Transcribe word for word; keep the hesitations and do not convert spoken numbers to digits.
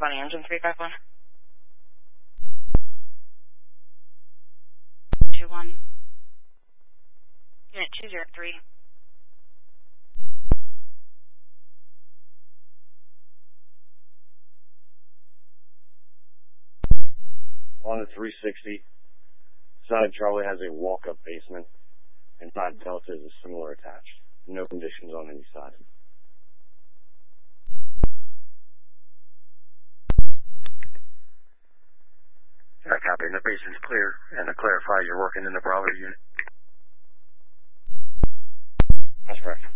Responding engine three five one. two one. Unit two zero three. On the three sixty, side Charlie has a walk-up basement, and side Delta is a similar attached. No conditions on any side. I copy. The basement's clear, and to clarify, you're working in the Bravo unit. That's correct.